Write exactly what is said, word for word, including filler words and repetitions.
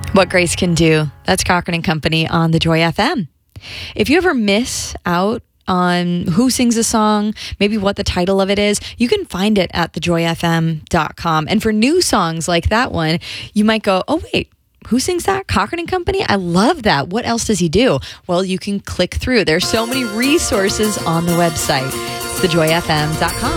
What Grace Can Do. That's Cochran and Company on the Joy F M. If you ever miss out on who sings a song, maybe what the title of it is, you can find it at the joy f m dot com. And for new songs like that one, you might go, oh, wait, who sings that? Cochran and Company? I love that. What else does he do? Well, you can click through. There's so many resources on the website. It's the joy f m dot com.